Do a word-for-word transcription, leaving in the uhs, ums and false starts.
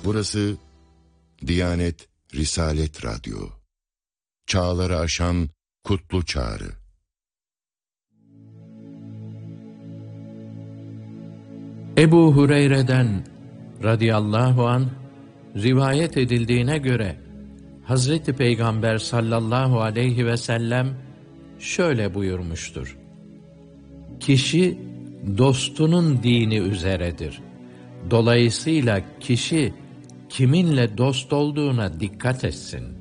Burası Diyanet Risalet Radyo. Çağları aşan kutlu çağrı. Ebu Hureyre'den radıyallahu anh rivayet edildiğine göre Hazreti Peygamber sallallahu aleyhi ve sellem şöyle buyurmuştur: Kişi dostunun dini üzeredir. Dolayısıyla kişi kiminle dost olduğuna dikkat etsin.